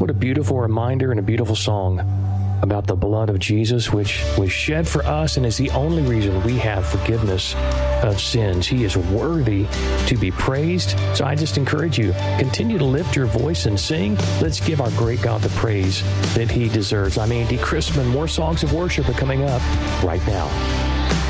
What a beautiful reminder and a beautiful song about the blood of Jesus, which was shed for us and is the only reason we have forgiveness of sins. He is worthy to be praised. So I just encourage you, continue to lift your voice and sing. Let's give our great God the praise that he deserves. I'm Andy Chrisman. More songs of worship are coming up right now.